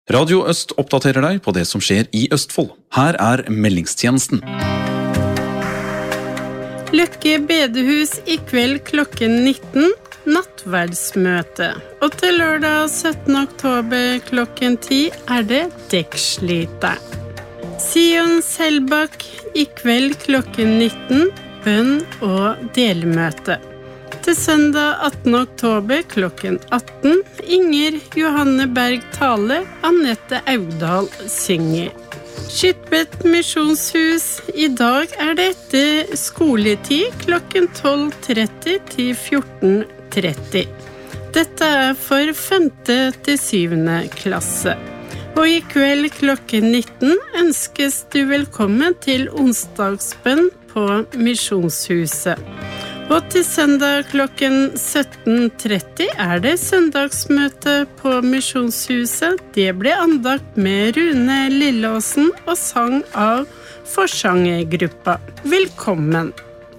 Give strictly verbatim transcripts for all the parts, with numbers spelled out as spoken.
Radio Øst oppdaterer deg på det som skjer i Østfold. Her er meldingstjenesten. Løkke bedehus i kveld klokken nitten, nattverdsmøte. Og til lørdag syttende oktober klokken ti er det dekkslite. Sion Selbakk i kveld klokken nitten, bønn og delmøte. Til søndag attende oktober klokken atten, Inger Johanne Berg tale, Annette Audal synger. Skytbet misjonshus, i dag er det etter skoletid klokken tolv tretti til fjorten tretti. Dette er for femte til syvende klasse. Og i kveld klokken nitten ønskes du velkommen til onsdagsbønn på misjonshuset. Og til søndag klokken sytten tretti er det søndagsmøte på misjonshuset. Det ble andakt med Rune Lilleåsen og sang av forsangergruppa. Velkommen!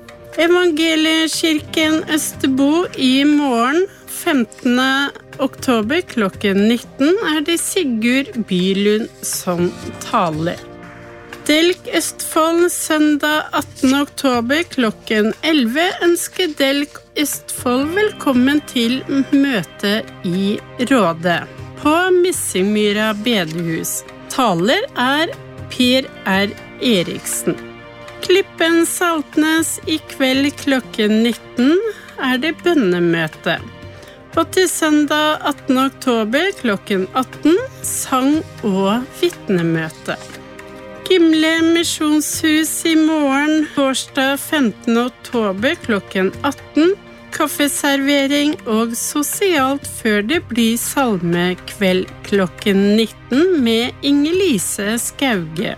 Evangeliekirken Østerbo i morgen femtende oktober klokken nitten er det Sigurd Bylund som taler. Delk Østfold søndag attende oktober klokken elleve ønsker Delk Østfold velkommen til møte i Råde på Missingmyra bedehus. Taler er Per R. Eriksen. Klippen Saltnes i kveld klokken nitten er det bønnemøte. Og til søndag attende oktober klokken atten sang og vittnemøte. Gimle misjonshus i morgen, torsdag femtende oktober klokken atten, kaffeservering og sosialt før det blir salmekveld klokken nitten med Inge-Lise Skauge,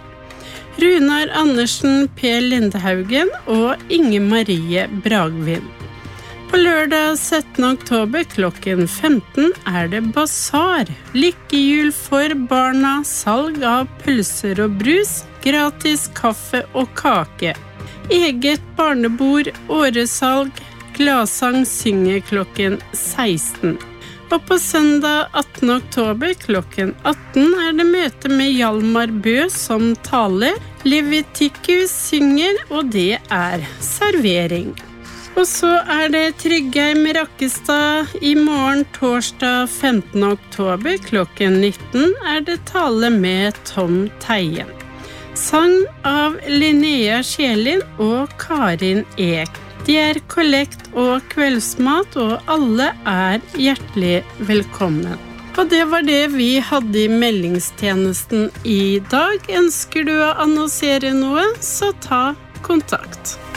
Runar Andersen, Per Lindehaugen og Inge Marie Bragvin. På lørdag syttende oktober klokken femten er det basar, lykkehjul for barna, salg av pølser og brus, gratis kaffe og kake, eget barnebord, åresalg, gladsang synger klokken seksten. Og på søndag attende oktober klokken atten er det møte med Hjalmar Bø som taler, Leviticus synger, og det er servering. Og så er det Tryggheim Rakkestad i morgen, torsdag femtende oktober klokken nitten er det tale med Tom Teien. Sang av Linnea Kjelin og Karin Ek. De er kollekt og kveldsmat, og alle er hjertelig velkommen. Og det var det vi hadde i meldingstjenesten i dag. Ønsker du å annonsere noe, så ta kontakt.